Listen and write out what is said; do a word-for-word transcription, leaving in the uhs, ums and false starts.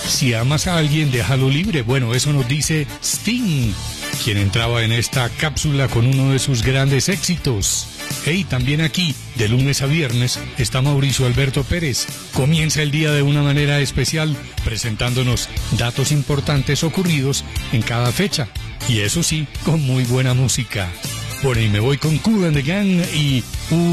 Si amas a alguien, déjalo libre. Bueno, eso nos dice Sting, quien entraba en esta cápsula con uno de sus grandes éxitos. Hey, también aquí, de lunes a viernes, está Mauricio Alberto Pérez. Comienza el día de una manera especial, presentándonos datos importantes ocurridos en cada fecha. Y eso sí, con muy buena música. Bueno, y me voy con Kool and the Gang y...